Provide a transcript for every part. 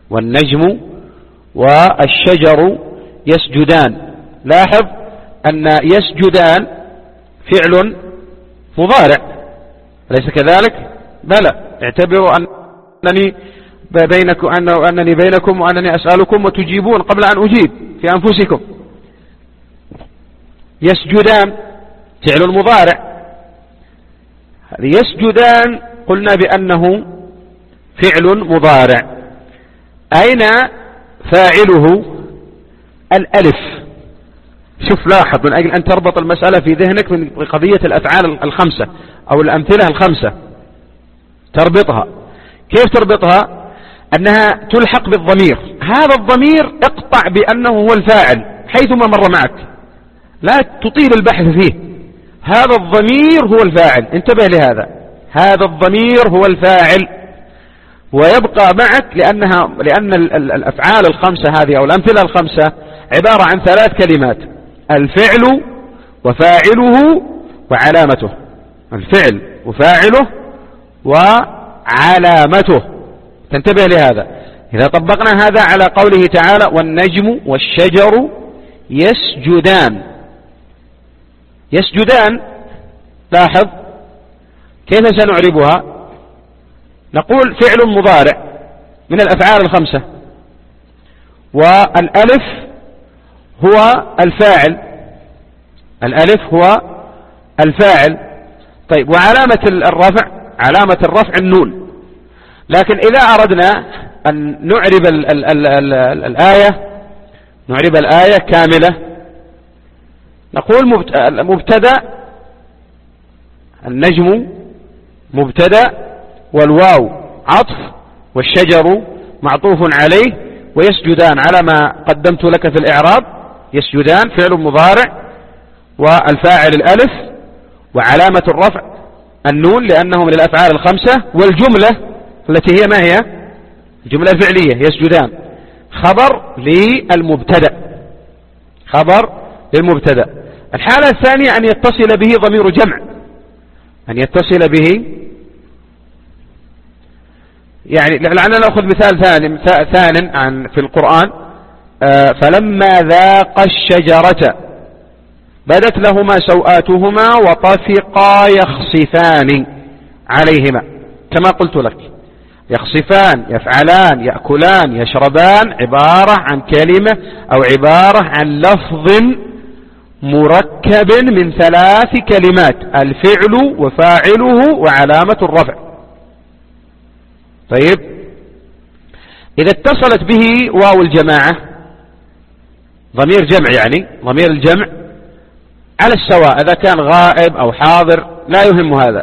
والنجم والشجر يسجدان. لاحظ أن يسجدان فعل مضارع، أليس كذلك؟ بلى، اعتبروا أنني بينكم وأنني أسألكم وتجيبون قبل أن أجيب في أنفسكم. يسجدان فعل مضارع، يسجدان قلنا بأنه فعل مضارع. أين فاعله؟ الألف. شوف لاحظ، من أجل أن تربط المسألة في ذهنك من قضية الأفعال الخمسة أو الأمثلة الخمسة، تربطها. كيف تربطها؟ أنها تلحق بالضمير. هذا الضمير اقطع بأنه هو الفاعل حيثما مر معك، لا تطيل البحث فيه. هذا الضمير هو الفاعل، انتبه لهذا، هذا الضمير هو الفاعل، ويبقى معك لأن الأفعال الخمسة هذه أو الأمثلة الخمسة عبارة عن 3 كلمات: الفعل وفاعله وعلامته. الفعل وفاعله وعلامته، تنتبه لهذا. إذا طبقنا هذا على قوله تعالى: والنجم والشجر يسجدان. يسجدان، لاحظ كيف سنعربها؟ نقول فعل مضارع من الأفعال الخمسة، والألف هو الفاعل، الألف هو الفاعل. طيب، وعلامة الرفع، علامة الرفع النون. لكن إذا أردنا أن نعرب الآية كاملة، نقول مبتدأ، النجم مبتدأ، والواو عطف، والشجر معطوف عليه، ويسجدان على ما قدمت لك في الإعراب. يسجدان فعل مضارع، والفاعل الألف، وعلامة الرفع النون لأنه من الأفعال الخمسة، والجملة التي هي ما هي؟ الجملة الفعلية يسجدان خبر للمبتدأ، خبر للمبتدأ. الحالة الثانية أن يتصل به ضمير جمع، أن يتصل به، يعني لعلنا نأخذ مثال ثان في القرآن: فلما ذاقا الشجرة بدت لهما سوآتهما وطفقا يخصفان عليهما. كما قلت لك، يخصفان، يفعلان، يأكلان، يشربان عبارة عن كلمة أو عبارة عن لفظ مركب من 3 كلمات: الفعل وفاعله وعلامة الرفع. طيب، إذا اتصلت به واو الجماعة، ضمير جمع، يعني ضمير الجمع على السواء، إذا كان غائب أو حاضر لا يهم هذا،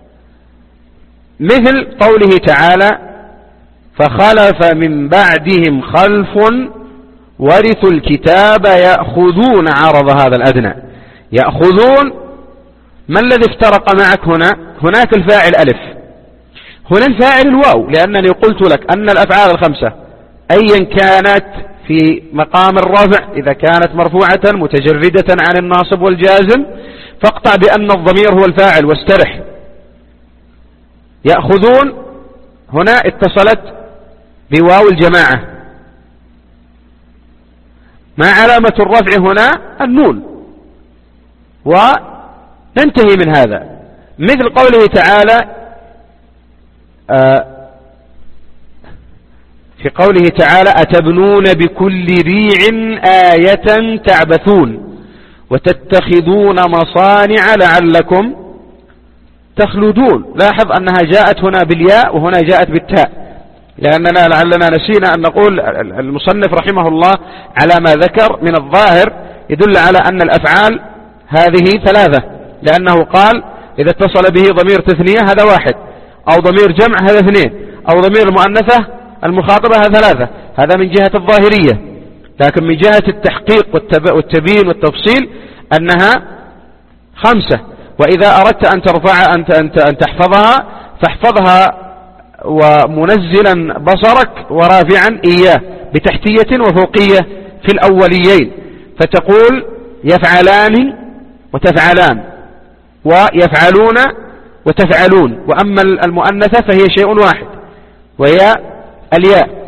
مثل قوله تعالى: فخلف من بعدهم خلف ورثوا الكتاب يأخذون عرض هذا الأدنى. يأخذون، ما الذي افترق معك هنا؟ هناك الفاعل ألف، هنا الفاعل الواو، لأنني قلت لك أن الأفعال الخمسة أيا كانت في مقام الرفع، إذا كانت مرفوعة متجردة عن الناصب والجازم، فاقطع بأن الضمير هو الفاعل واسترح. يأخذون هنا اتصلت بواو الجماعة، ما علامة الرفع هنا؟ النون، وننتهي من هذا. مثل قوله تعالى في قوله تعالى: أتبنون بكل ريع آية تعبثون وتتخذون مصانع لعلكم تخلدون. لاحظ أنها جاءت هنا بالياء وهنا جاءت بالتاء، لأننا لعلنا نسينا أن نقول المصنف رحمه الله على ما ذكر من الظاهر يدل على أن الأفعال هذه 3، لأنه قال إذا اتصل به ضمير تثنية هذا 1، أو ضمير جمع هذا 2، أو ضمير المؤنثة المخاطبة هذا 3. هذا من جهة الظاهرية، لكن من جهة التحقيق والتبيين والتفصيل أنها 5. وإذا أردت أن ترفع أن تحفظها فاحفظها ومنزلا بصرك ورافعا إياه بتحتية وفوقية في الأوليين، فتقول يفعلان وتفعلان، ويفعلون وتفعلون. وأما المؤنثة فهي شيء واحد وهي الياء.